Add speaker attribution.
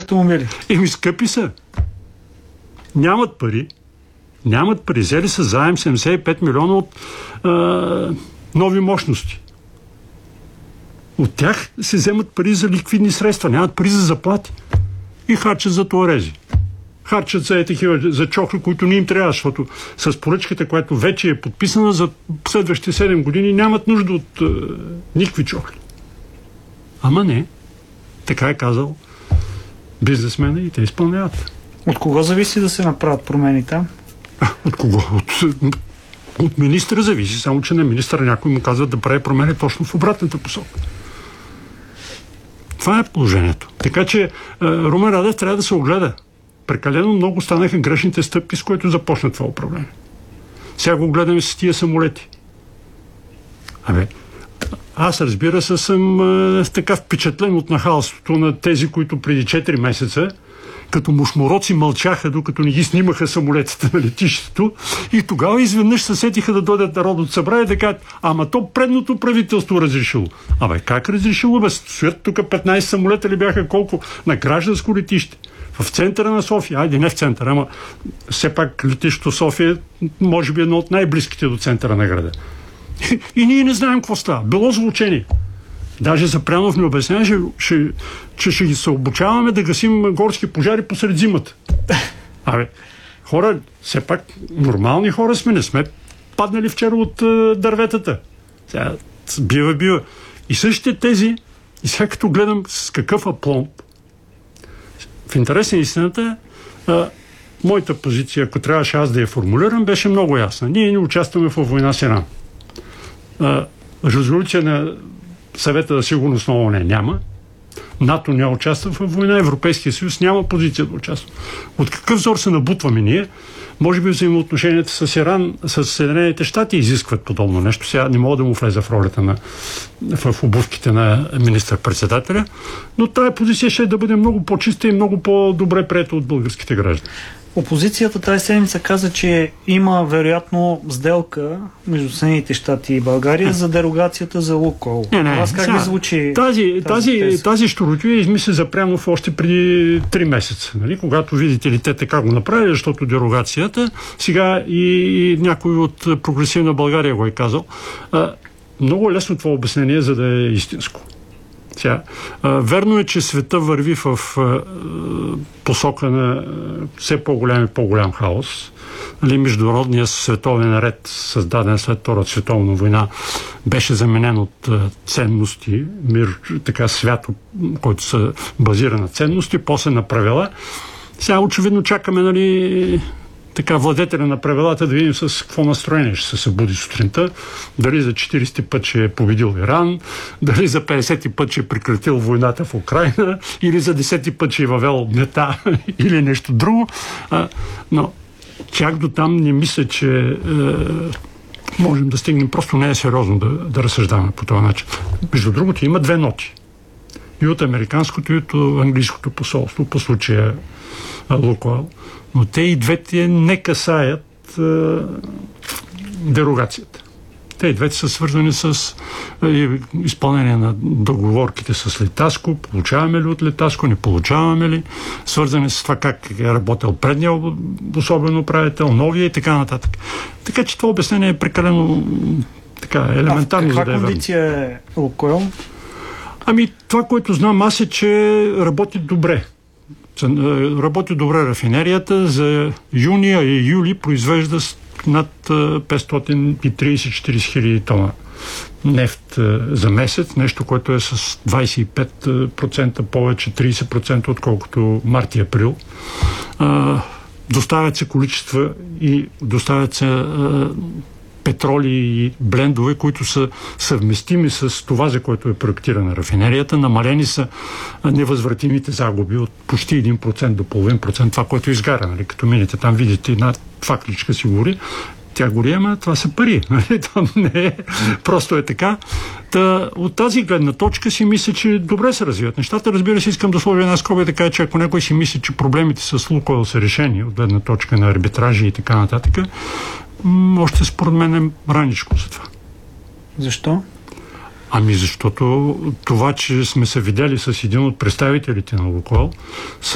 Speaker 1: автомобили.
Speaker 2: Скъпи са. Нямат пари. Взели са заем 75 милиона от нови мощности. От тях се вземат пари за ликвидни средства. Нямат пари за заплати. И харчат за туарези. Харчат за такива, за чохли, които не им трябва, защото с поръчката, която вече е подписана, за следващите 7 години нямат нужда от никакви чохли. Ама не. Така е казал бизнесмена и те изпълняват.
Speaker 1: От кого зависи да се направят промени там?
Speaker 2: От кого? От министъра зависи, само че на министъра някой му казва да прави промени точно в обратната посока. Това е положението. Така че Румен Радев трябва да се огледа. Прекалено много станаха грешните стъпки, с които започна това управление. Сега го гледаме с тия самолети. Аз, разбира се, съм така впечатлен от нахалството на тези, които преди 4 месеца като мушмуроци мълчаха, докато не ги снимаха самолетите на летището, и тогава изведнъж се сетиха да дойдат Народното събрание и да кажат: ама то предното правителство разрешило. Как разрешило? Стоят тук 15 самолета ли бяха, колко? На гражданско летище. В центъра на София. Айде, не в центъра, ама все пак летището София може би едно от най-близките до центъра на града. И ние не знаем какво става. Било звучение. Даже Запрянов ми обяснява, че ще ги се обучаваме да гасим горски пожари посред зимата. Хора, все пак нормални хора сме, не сме паднали вчера от дърветата. Сега бива. И същите тези, и сега като гледам с какъв апломб, в интерес на истината, моята позиция, ако трябваше аз да я формулирам, беше много ясна. Ние не участваме в война с Иран. Резолюция на Съвета за сигурност на ООН няма. НАТО няма участва в война, Европейския съюз няма позиция да участва. От какъв зор се набутваме ние? Може би взаимоотношенията с Иран, с Съединените щати изискват подобно нещо. Сега не мога да му влеза в ролята в обувките на министър-председателя, но тази позиция ще да бъде много по-чиста и много по-добре приета от българските граждани.
Speaker 1: Опозицията тази седмица каза, че има вероятно сделка между Съединените щати и България за дерогацията за Лукойл. Аз как ви звучи
Speaker 2: тази щуротия измисли Запрянов още преди 3 месеца. Нали? Когато видите ли те така го направили, защото дерогацията, сега и някой от Прогресивна България го е казал. Много е лесно това обяснение, за да е истинско. Верно е, че света върви в посока на все по-голям и по-голям хаос. Международният световен ред, създаден след Втората световна война, беше заменен от ценности, мир, така свят, който се базира на ценности, после на правила. Сега очевидно чакаме, така, владетеля на правилата да видим с какво настроение ще се събуди сутринта. Дали за 40 път ще е победил Иран, дали за 50 път ще е прекратил войната в Украйна, или за 10 път ще е въвел мета или нещо друго. Но чак до там не мисля, че можем да стигнем. Просто не е сериозно да разсъждаваме по този начин. Между другото, има 2 ноти. И от американското, и от английското посолство, по случая Лукойл. Но те и двете не касаят дерогацията. Те и двете са свързани с изпълнение на договорките с Литаско. Получаваме ли от Литаско, не получаваме ли? Свързани с това как е работил предния особен управител, новия и така нататък. Така че това обяснение е прекалено елементарно.
Speaker 1: Каква кондиция е Лукойл?
Speaker 2: Това, което знам аз, е, че работи добре. Работи добре рафинерията. За юни и юли произвежда над 530-40 хиляди тона нефт за месец. Нещо, което е с 25% повече, 30% отколкото март и април. Доставят се количества и доставят се петроли и блендове, които са съвместими с това, за което е проектирана рафинерията. Намалени са невъзвратимите загуби от почти 1% до половин процент, това, което изгаря. Нали? Като минете там, видите една факличка си гори, тя гори, ама това са пари. Нали? Там не е. Просто е така. От тази гледна точка си мисля, че добре се развиват нещата. Разбира се, искам да сложа една скоба и да кажа, че ако някой си мисли, че проблемите с Лукойл са решени от гледна точка на арбитражи и така нататък, още според мен е раничко за това.
Speaker 1: Защо?
Speaker 2: Защото това, че сме се видели с един от представителите на Лукойл,